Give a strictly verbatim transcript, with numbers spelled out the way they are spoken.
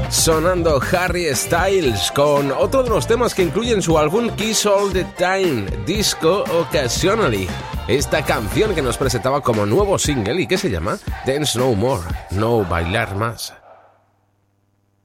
Sonando Harry Styles con otro de los temas que incluyen su álbum Kiss All the Time, Disco Occasionally. Esta canción que nos presentaba como nuevo single y que se llama Dance No More, No Bailar Más.